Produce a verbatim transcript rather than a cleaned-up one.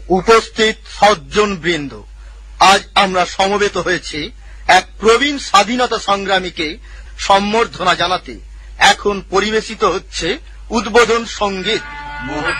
উপস্থিত সজ্জন বৃন্দ, আজ আমরা সমবেত হয়েছি এক প্রবীণ স্বাধীনতা সংগ্রামীকে সম্বর্ধনা জানাতে। এখন পরিবেশিত হচ্ছে উদ্বোধন সঙ্গীত।